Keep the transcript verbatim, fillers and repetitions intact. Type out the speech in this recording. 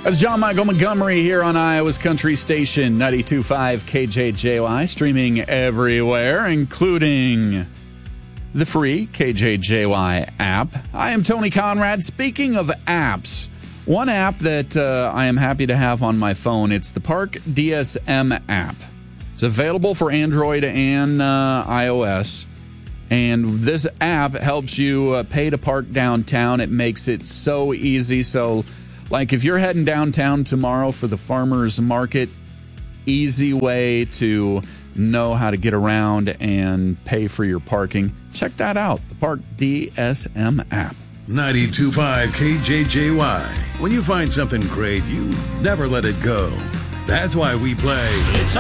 That's John Michael Montgomery here on Iowa's Country Station, ninety-two point five K J J Y, streaming everywhere, including the free K J J Y app. I am Tony Conrad. Speaking of apps, one app that uh, I am happy to have on my phone, it's the Park D S M app. It's available for Android and uh, iOS. And this app helps you uh, pay to park downtown. It makes it so easy. So, like if you're heading downtown tomorrow for the farmer's market, easy way to know how to get around and pay for your parking. Check that out, the Park D S M app. ninety-two point five K J J Y. When you find something great, you never let it go. That's why we play... It's